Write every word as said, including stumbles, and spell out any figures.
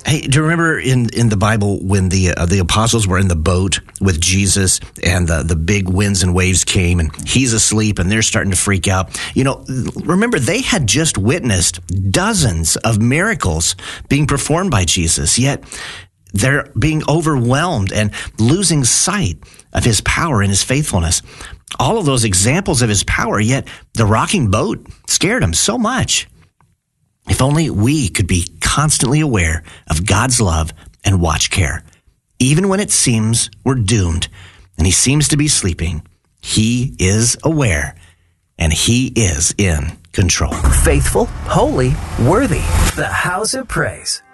Hey, do you remember in, in the Bible when the uh, the apostles were in the boat with Jesus and the, the big winds and waves came and he's asleep and they're starting to freak out? You know, remember, they had just witnessed dozens of miracles being performed by Jesus, yet they're being overwhelmed and losing sight of his power and his faithfulness. All of those examples of his power, yet the rocking boat scared them so much. If only we could be constantly aware of God's love and watch care. Even when it seems we're doomed and he seems to be sleeping, he is aware and he is in control. Faithful, holy, worthy. The House of Praise.